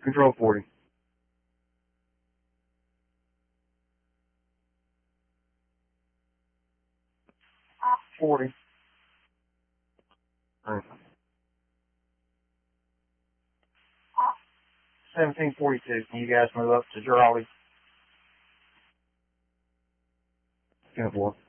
Control 40. $40. Right. 1742. Can you guys move up to Jolly? 10-4.